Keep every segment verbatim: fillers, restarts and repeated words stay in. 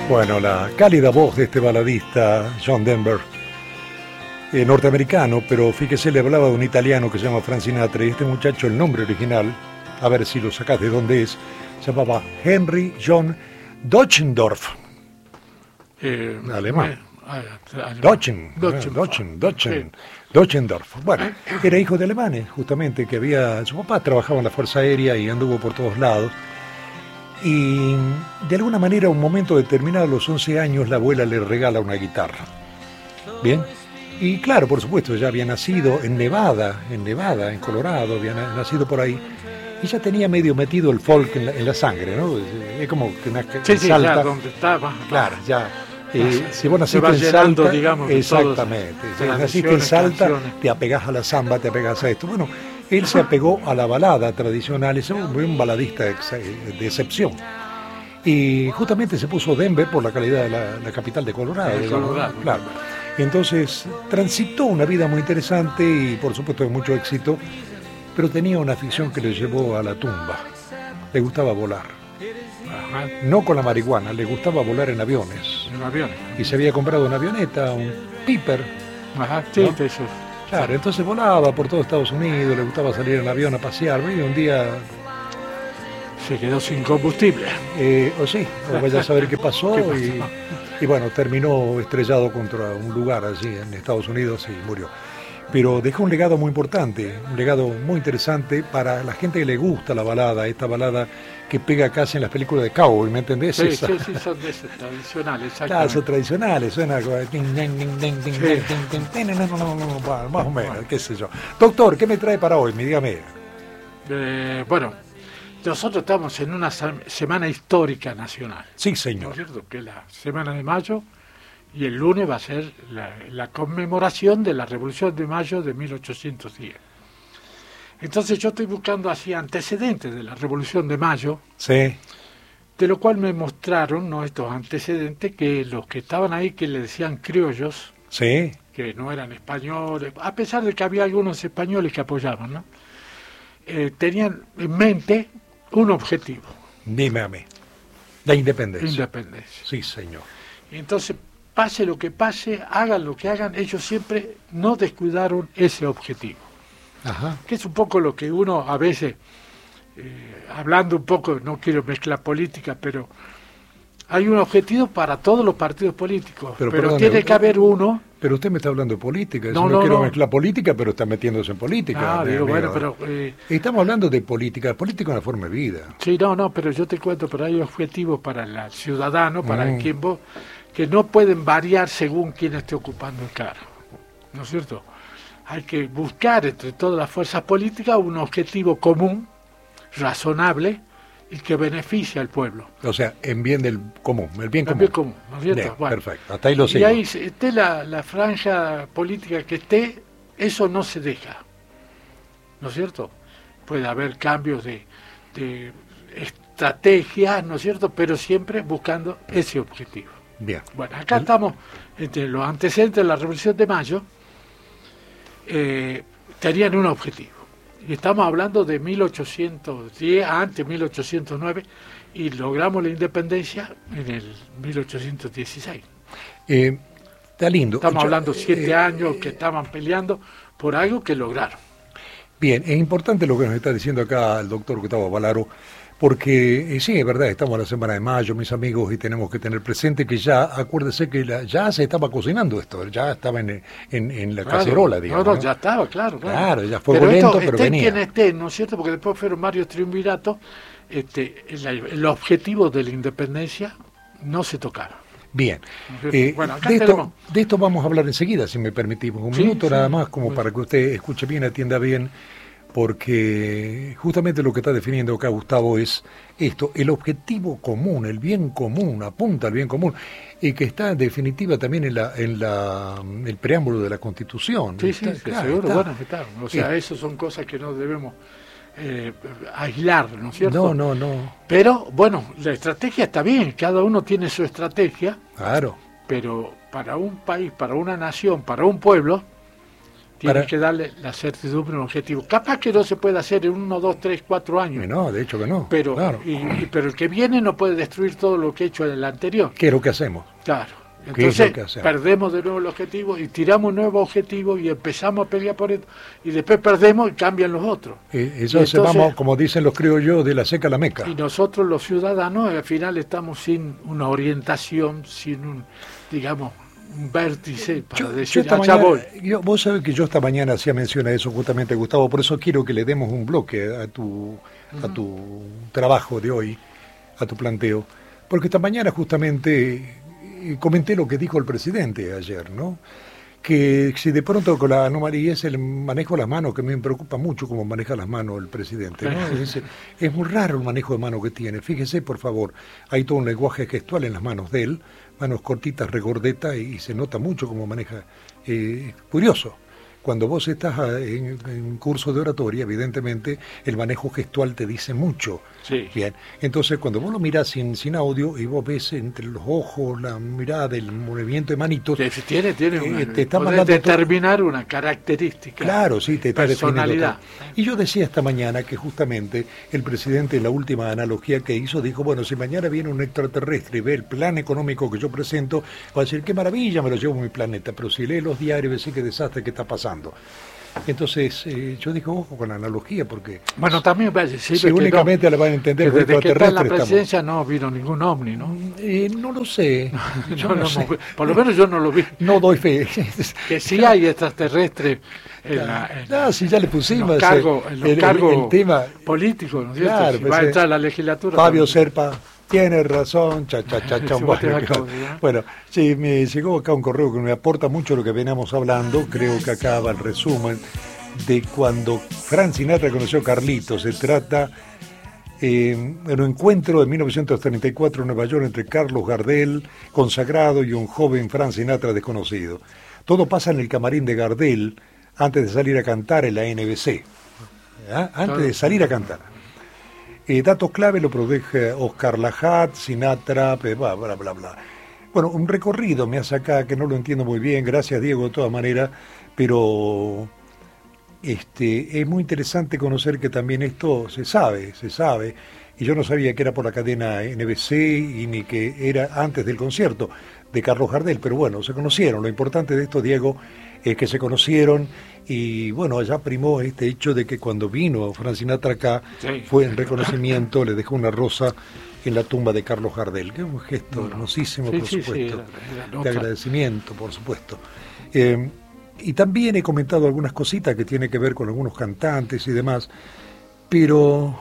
Bueno, la cálida voz de este baladista John Denver, eh, norteamericano, pero fíjese, le hablaba de un italiano que se llama Frank Sinatra, y este muchacho, el nombre original, a ver si lo sacás de dónde es, se llamaba Henry John Deutschendorf. Eh, alemán. Eh, alemán. Deutschen, Deutschen, Deutschen, Deutschen, sí. Deutschendorf. Bueno, era hijo de alemanes, justamente, que había, su papá trabajaba en la Fuerza Aérea y anduvo por todos lados. Y de alguna manera, a un momento determinado, a los once años, la abuela le regala una guitarra. Bien. Y claro, por supuesto, ya había nacido en Nevada, en Nevada, en Colorado, había nacido por ahí. Y ya tenía medio metido el folk en la, en la sangre, ¿no? Es como que nazca sí, en sí, Salta. Ya, donde estaba. Claro, ya. Eh, si vos naciste se va en llenando, Salta, digamos, exactamente. Si naciste en Salta, canciones. Te apegás a la samba, te apegás a esto. Bueno, él se apegó a la balada tradicional, es un, un baladista ex, de excepción. Y justamente se puso Denver por la calidad de la, la capital de Colorado. De Colorado, claro. Entonces transitó una vida muy interesante y por supuesto de mucho éxito, pero tenía una afición que le llevó a la tumba. Le gustaba volar. Ajá. No con la marihuana, le gustaba volar en aviones. En aviones. Y se había comprado una avioneta, un Piper. Ajá, sí, ¿no? sí, sí. Claro, entonces volaba por todo Estados Unidos, le gustaba salir en avión a pasear, y un día se quedó sin combustible. Eh, o sí, o vaya a saber qué pasó, ¿Qué y, y bueno, terminó estrellado contra un lugar allí en Estados Unidos y murió. Pero dejó un legado muy importante, un legado muy interesante para la gente que le gusta la balada, esta balada que pega casi en las películas de cowboy, ¿me entendés? Sí, Esa. sí, sí, son de esas tradicionales, Claro, son tradicionales, suena como más o menos, qué sé yo. Doctor, ¿qué me trae para hoy? Dígame. Eh, bueno, nosotros estamos en una semana histórica nacional. Sí, señor. ¿No es cierto? Que es la semana de mayo, y el lunes va a ser la, la conmemoración de la Revolución de Mayo de mil ochocientos diez. Entonces yo estoy buscando así antecedentes de la Revolución de Mayo, sí. De lo cual me mostraron, ¿no?, estos antecedentes, que los que estaban ahí, que le decían criollos, sí. que no eran españoles, a pesar de que había algunos españoles que apoyaban, ¿no?, eh, tenían en mente un objetivo. Dime a mí. La independencia. Independencia. Sí, señor. Y entonces, pase lo que pase, hagan lo que hagan, ellos siempre no descuidaron ese objetivo. Ajá. Que es un poco lo que uno a veces, eh, hablando un poco, no quiero mezclar política, pero hay un objetivo para todos los partidos políticos, pero, pero perdón, tiene que haber uno. Pero usted me está hablando de política, no, no, no quiero no. mezclar política, pero está metiéndose en política. Ah, digo, bueno, pero... Eh, Estamos hablando de política, política es una forma de vida. Sí, no, no, pero yo te cuento, pero hay objetivos para el ciudadano, para mm. quien vos, que no pueden variar según quien esté ocupando el cargo, ¿no es cierto? Hay que buscar entre todas las fuerzas políticas un objetivo común, razonable, y que beneficie al pueblo. O sea, en bien del común, el bien el común. Bien común, ¿no es cierto? Bien, bueno, perfecto, hasta ahí lo sigo. Y ahí esté la, la franja política que esté, eso no se deja, ¿no es cierto? Puede haber cambios de, de estrategias, ¿no es cierto?, pero siempre buscando ese objetivo. Bien. Bueno, acá el... estamos entre los antecedentes de la Revolución de Mayo. Eh, tenían un objetivo, y estamos hablando de mil ochocientos diez, antes mil ochocientos nueve, y logramos la independencia en el mil ochocientos dieciséis. Eh, está lindo. Estamos Yo, hablando de siete eh, años que estaban peleando por algo que lograron. Bien, es importante lo que nos está diciendo acá el doctor Gustavo Avalaro, porque eh, sí, es verdad, estamos en la semana de mayo, mis amigos, y tenemos que tener presente que ya, acuérdese que la, ya se estaba cocinando esto, ya estaba en, en, en la claro, cacerola, digamos. No, no, ¿no? ya estaba, claro, claro. Claro, ya fue pero lento, esto, pero esté venía. Quien esté, ¿no es cierto? Porque después fueron varios triunviratos, este, el, el objetivo de la independencia no se tocaron. Bien, eh, bueno, de, esto, de esto vamos a hablar enseguida, si me permitimos. Un sí, minuto sí, nada más, como pues. para que usted escuche bien, atienda bien, porque justamente lo que está definiendo acá Gustavo es esto, el objetivo común, el bien común, apunta al bien común, y que está en definitiva también en la en la el preámbulo de la Constitución. Sí, está, sí, claro, seguro, está. bueno, está. O sea, sí. Eso son cosas que no debemos eh, aislar, ¿no es cierto? No, no, no. Pero, bueno, la estrategia está bien, cada uno tiene su estrategia. Claro. Pero para un país, para una nación, para un pueblo, Tienes Para... que darle la certidumbre a un objetivo. Capaz que no se puede hacer en uno, dos, tres, cuatro años. No, de hecho que no. Pero, claro. y, y, pero el que viene no puede destruir todo lo que ha hecho en el anterior. ¿Qué es lo que hacemos? Claro. Entonces perdemos de nuevo el objetivo y tiramos un nuevo objetivo y empezamos a pelear por esto y después perdemos y cambian los otros. Eh, eso y se entonces, vamos, como dicen los criollos, de la seca a la meca. Y nosotros los ciudadanos al final estamos sin una orientación, sin un, digamos, un vértice para yo, decir, yo allá voy. Yo, vos sabés que yo esta mañana hacía mención a eso justamente, Gustavo, por eso quiero que le demos un bloque a tu, uh-huh. a tu trabajo de hoy, a tu planteo, porque esta mañana justamente... comenté lo que dijo el presidente ayer, ¿no? Que si de pronto con la anomalía es el manejo de las manos, que me preocupa mucho cómo maneja las manos el presidente, ¿no? Es decir, es muy raro el manejo de manos que tiene. Fíjese, por favor, hay todo un lenguaje gestual en las manos de él, manos cortitas, regordetas, y, y se nota mucho cómo maneja. Eh, curioso. Cuando vos estás en, en un curso de oratoria, evidentemente el manejo gestual te dice mucho. Sí. Bien. Entonces, cuando vos lo mirás sin, sin audio y vos ves entre los ojos, la mirada, el movimiento de manitos... Sí, tiene, tiene una, eh, te está mandando determinar todo. Una característica. Claro, sí, te está personalidad. Y yo decía esta mañana que justamente el presidente, en la última analogía que hizo, dijo, bueno, si mañana viene un extraterrestre y ve el plan económico que yo presento, va a decir, qué maravilla, me lo llevo a mi planeta. Pero si lee los diarios, ve sí qué desastre que está pasando. Entonces, eh, yo digo, ojo con la analogía, porque... Bueno, también va a decir si únicamente no, la van a entender que desde que está en la presidencia estamos... no vino ningún ovni, ¿no? Eh, no lo sé. yo no, no sé. Por lo menos yo no lo vi. No doy fe. Que sí hay extraterrestres en claro. la... En no, si ya le pusimos en los cargos, en los el, cargos el, el tema políticos, ¿no es cierto? Claro, si pues va a eh, entrar a la legislatura... Fabio también. Serpa... Tiene razón, cha, cha, cha, cha, bueno, claro. Bueno, sí, me llegó acá un correo que me aporta mucho lo que veníamos hablando, creo que acá va el resumen de cuando Frank Sinatra conoció a Carlitos. Se trata eh, de un encuentro de mil novecientos treinta y cuatro en Nueva York entre Carlos Gardel, consagrado, y un joven Frank Sinatra desconocido. Todo pasa en el camarín de Gardel antes de salir a cantar en la N B C, ¿ah? Antes de salir a cantar. Eh, datos clave lo produce Oscar Lajat, Sinatra, bla, bla, bla, bla. Bueno, un recorrido me hace acá que no lo entiendo muy bien, gracias Diego de todas maneras, pero este, es muy interesante conocer que también esto se sabe, se sabe, y yo no sabía que era por la cadena N B C y ni que era antes del concierto de Carlos Gardel, pero bueno, se conocieron. Lo importante de esto, Diego, es que se conocieron y bueno, allá primó este hecho de que cuando vino Frank Sinatra acá, sí, fue en reconocimiento, le dejó una rosa en la tumba de Carlos Gardel, que es un gesto bueno, hermosísimo, sí, por sí, supuesto, sí, era, era de agradecimiento, por supuesto. Eh, y también he comentado algunas cositas que tienen que ver con algunos cantantes y demás, pero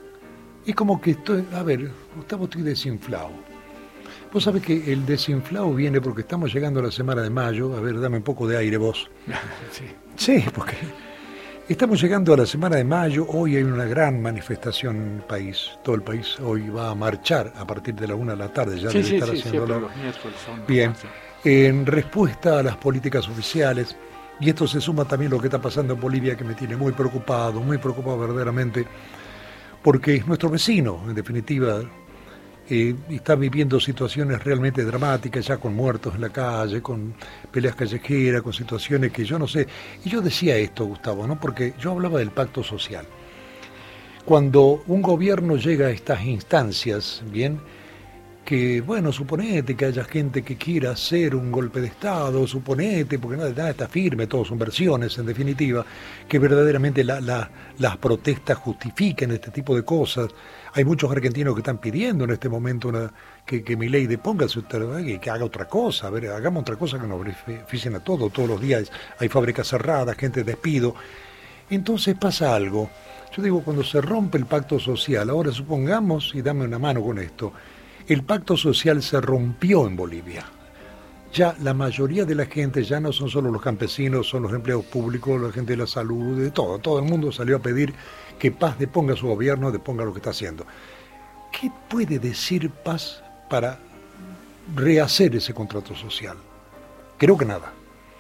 es como que estoy, a ver, Gustavo, estoy desinflado. Vos sabés que el desinflado viene porque estamos llegando a la semana de mayo. A ver, dame un poco de aire vos. Sí, sí, porque estamos llegando a la semana de mayo. Hoy hay una gran manifestación en el país. Todo el país hoy va a marchar a partir de la una de la tarde. Ya sí, debe sí, estar sí, haciendo los miércoles son bien, en respuesta a las políticas oficiales. Y esto se suma también a lo que está pasando en Bolivia, que me tiene muy preocupado, muy preocupado verdaderamente, porque es nuestro vecino, en definitiva. Eh, está viviendo situaciones realmente dramáticas, ya con muertos en la calle, con peleas callejeras, con situaciones que yo no sé. Y yo decía esto, Gustavo, ¿no? Porque yo hablaba del pacto social. Cuando un gobierno llega a estas instancias, bien, que, bueno, suponete que haya gente que quiera hacer un golpe de Estado, suponete, porque nada, nada está firme, todo son versiones, en definitiva, que verdaderamente la, la, las protestas justifiquen este tipo de cosas. Hay muchos argentinos que están pidiendo en este momento una, que, que Milei deponga su que, que haga otra cosa, a ver, hagamos otra cosa que nos beneficien a todos, todos los días hay fábricas cerradas, gente despido. Entonces pasa algo. Yo digo, cuando se rompe el pacto social, ahora supongamos, y dame una mano con esto, el pacto social se rompió en Bolivia. Ya la mayoría de la gente, ya no son solo los campesinos, son los empleados públicos, la gente de la salud, de todo. Todo el mundo salió a pedir que Paz deponga su gobierno, deponga lo que está haciendo. ¿Qué puede decir Paz para rehacer ese contrato social? Creo que nada.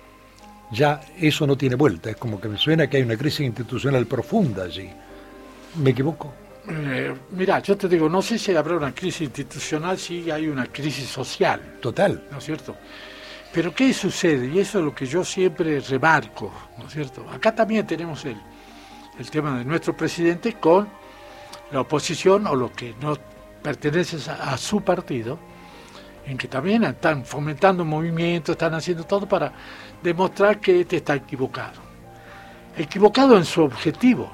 Ya eso no tiene vuelta. Es como que me suena que hay una crisis institucional profunda allí. ¿Me equivoco? Eh, mira, yo te digo, no sé si habrá una crisis institucional, si hay una crisis social. Total. ¿No es cierto? Pero ¿qué sucede? Y eso es lo que yo siempre remarco, ¿no es cierto? Acá también tenemos el, el tema de nuestro presidente con la oposición o lo que no pertenece a, a su partido, en que también están fomentando movimientos, están haciendo todo para demostrar que este está equivocado. Equivocado en su objetivo,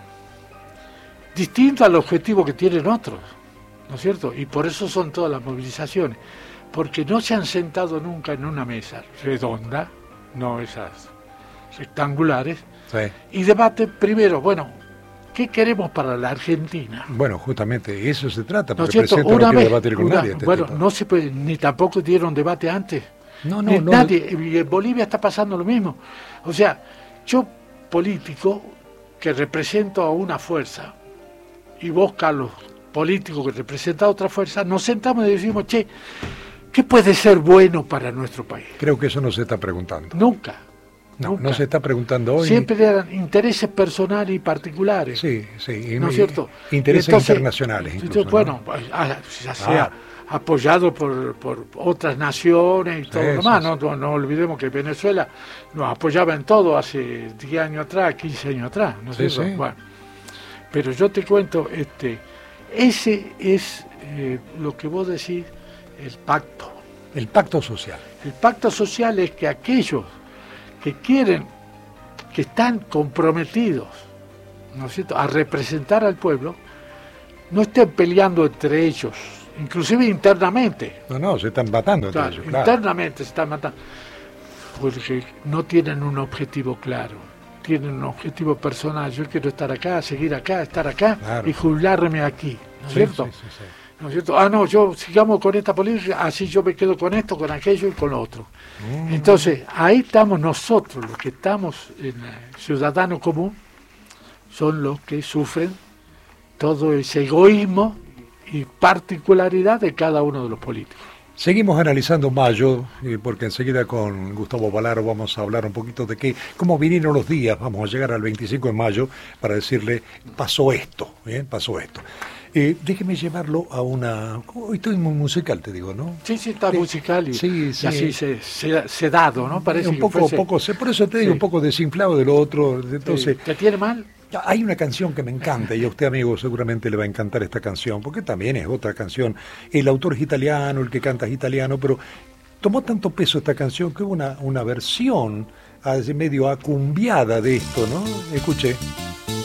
distinto al objetivo que tienen otros, ¿no es cierto? Y por eso son todas las movilizaciones, porque no se han sentado nunca en una mesa redonda, no esas rectangulares, Sí. y debaten primero, bueno, ¿qué queremos para la Argentina? Bueno, justamente eso se trata, ¿No es porque el cierto? presidente no Una quiere vez, debatir con una- nadie. este bueno, tipo. no se puede, ni tampoco dieron debate antes. no, Ni no, no. nadie. Y en Bolivia está pasando lo mismo. O sea, yo, político, que represento a una fuerza, y vos, Carlos, político que representa a otra fuerza, nos sentamos y decimos, che, ¿qué puede ser bueno para nuestro país? Creo que eso no se está preguntando. Nunca. No, nunca. no se está preguntando hoy. Siempre eran intereses personales y particulares. Sí, sí. y- ¿No es cierto? Intereses Entonces, internacionales. Incluso, ¿no? bueno, ah, ya sea Ah. apoyado por, por otras naciones y todo Sí, lo demás. sí, No, no, no olvidemos que Venezuela nos apoyaba en todo hace diez años atrás, quince años atrás. ¿No es Sí, cierto? sí. Bueno, pero yo te cuento, este, ese es eh, lo que vos decís, el pacto. El pacto social. El pacto social es que aquellos que quieren, que están comprometidos, ¿no es cierto?, a representar al pueblo, no estén peleando entre ellos, inclusive internamente. No, no, se están matando entre Claro, ellos, claro. internamente se están matando, porque no tienen un objetivo claro, tienen un objetivo personal. Yo quiero estar acá, seguir acá, estar acá Claro. y jubilarme aquí, ¿no es Sí, cierto? sí, sí, sí. ¿No es cierto? Ah, no, yo sigamos con esta política, así yo me quedo con esto, con aquello y con lo otro. Mm. Entonces, ahí estamos nosotros, los que estamos en el ciudadano común, son los que sufren todo ese egoísmo y particularidad de cada uno de los políticos. Seguimos analizando Mayo, eh, porque enseguida con Gustavo Balaro vamos a hablar un poquito de qué, cómo vinieron los días. Vamos a llegar al veinticinco de mayo para decirle, pasó esto, ¿eh? pasó esto. Eh, déjeme llevarlo a una... Hoy estoy muy musical, te digo, ¿no? Sí, sí, está Sí, musical y, sí, y sí. así se, se, se dado, ¿no? Parece un que poco, fuese- poco, por eso te digo, Sí. un poco desinflado de lo otro. Entonces, Sí. ¿Te tiene mal? hay una canción que me encanta y a usted, amigo, seguramente le va a encantar esta canción, porque también es otra canción. El autor es italiano, el que canta es italiano, pero tomó tanto peso esta canción que hubo una, una versión así medio acumbiada de esto, ¿no? Escuche.